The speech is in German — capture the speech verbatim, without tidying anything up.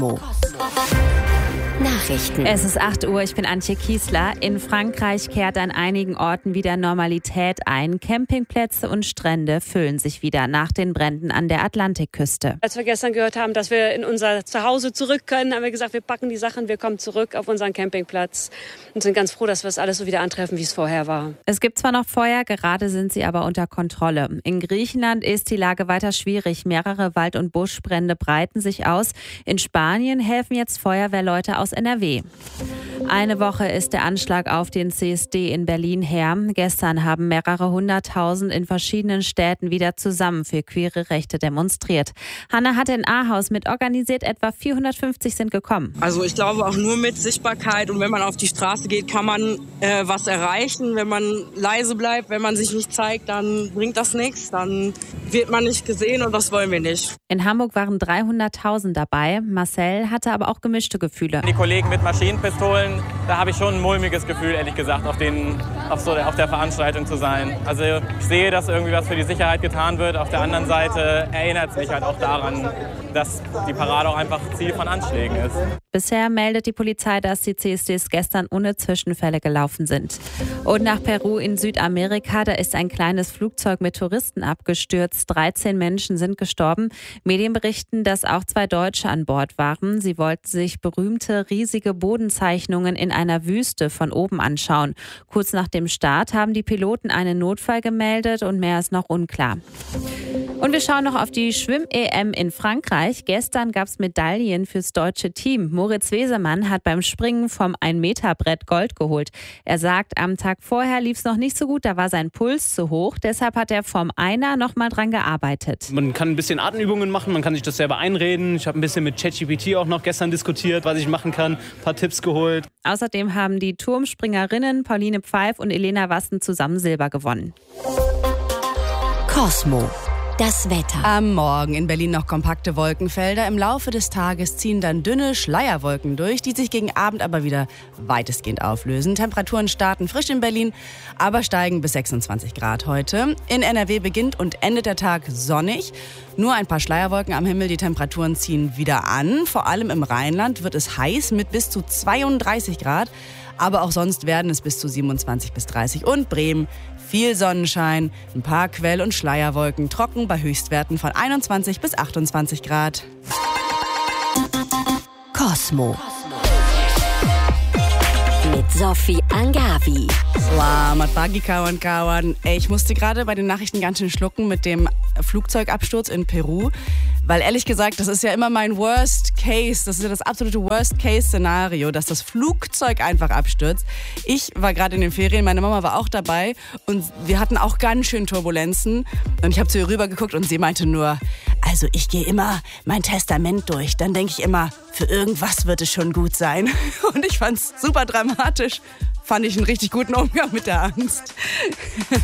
Nachrichten. Es ist acht Uhr, ich bin Antje Kiesler. In Frankreich kehrt an einigen Orten wieder Normalität ein. Campingplätze und Strände füllen sich wieder nach den Bränden an der Atlantikküste. Als wir gestern gehört haben, dass wir in unser Zuhause zurück können, haben wir gesagt, wir packen die Sachen, wir kommen zurück auf unseren Campingplatz und sind ganz froh, dass wir es alles so wieder antreffen, wie es vorher war. Es gibt zwar noch Feuer, gerade sind sie aber unter Kontrolle. In Griechenland ist die Lage weiter schwierig. Mehrere Wald- und Buschbrände breiten sich aus. In Spanien helfen jetzt Feuerwehrleute aus N R W. Eine Woche ist der Anschlag auf den C S D in Berlin her. Gestern haben mehrere hunderttausend in verschiedenen Städten wieder zusammen für queere Rechte demonstriert. Hanna hat in Ahaus mit organisiert, etwa vierhundertfünfzig sind gekommen. Also ich glaube auch nur mit Sichtbarkeit und wenn man auf die Straße geht, kann man äh, was erreichen. Wenn man leise bleibt, wenn man sich nicht zeigt, dann bringt das nichts. Dann wird man nicht gesehen und das wollen wir nicht. In Hamburg waren dreihunderttausend dabei. Marcel hatte aber auch gemischte Gefühle. Die Kollegen mit Maschinenpistolen, da habe ich schon ein mulmiges Gefühl, ehrlich gesagt, auf, den, auf, so, auf der Veranstaltung zu sein. Also ich sehe, dass irgendwie was für die Sicherheit getan wird. Auf der anderen Seite erinnert es mich halt auch daran, dass die Parade auch einfach Ziel von Anschlägen ist. Bisher meldet die Polizei, dass die C S Ds gestern ohne Zwischenfälle gelaufen sind. Und nach Peru in Südamerika, da ist ein kleines Flugzeug mit Touristen abgestürzt. dreizehn Menschen sind gestorben. Medien berichten, dass auch zwei Deutsche an Bord waren. Sie wollten sich berühmte, riesige Bodenzeichnungen in einer Wüste von oben anschauen. Kurz nach dem Start haben die Piloten einen Notfall gemeldet und mehr ist noch unklar. Und wir schauen noch auf die Schwimm-E M in Frankreich. Gestern gab es Medaillen fürs deutsche Team. Moritz Wesemann hat beim Springen vom ein Meter Brett Gold geholt. Er sagt, am Tag vorher lief es noch nicht so gut, da war sein Puls zu hoch. Deshalb hat er vom Einer noch mal dran gearbeitet. Man kann ein bisschen Atemübungen machen, man kann sich das selber einreden. Ich habe ein bisschen mit ChatGPT auch noch gestern diskutiert, was ich machen kann, ein paar Tipps geholt. Außerdem haben die Turmspringerinnen Pauline Pfeif und Elena Wassen zusammen Silber gewonnen. Cosmo. Das Wetter. Am Morgen in Berlin noch kompakte Wolkenfelder. Im Laufe des Tages ziehen dann dünne Schleierwolken durch, die sich gegen Abend aber wieder weitestgehend auflösen. Temperaturen starten frisch in Berlin, aber steigen bis sechsundzwanzig Grad heute. In N R W beginnt und endet der Tag sonnig. Nur ein paar Schleierwolken am Himmel, die Temperaturen ziehen wieder an. Vor allem im Rheinland wird es heiß mit bis zu zweiunddreißig Grad. Aber auch sonst werden es bis zu siebenundzwanzig bis dreißig. Und Bremen, viel Sonnenschein, ein paar Quell- und Schleierwolken, trocken bei Höchstwerten von einundzwanzig bis achtundzwanzig Grad. Cosmo. Mit Sophie Angavi. Selamat pagi kawan-kawan. Ey, ich musste gerade bei den Nachrichten ganz schön schlucken mit dem Flugzeugabsturz in Peru. Weil ehrlich gesagt, das ist ja immer mein Worst Case. Das ist ja das absolute Worst Case Szenario, dass das Flugzeug einfach abstürzt. Ich war gerade in den Ferien, meine Mama war auch dabei und wir hatten auch ganz schön Turbulenzen. Und ich habe zu ihr rübergeguckt und sie meinte nur, also ich gehe immer mein Testament durch. Dann denke ich immer, für irgendwas wird es schon gut sein. Und ich fand's super dramatisch. Fand ich einen richtig guten Umgang mit der Angst.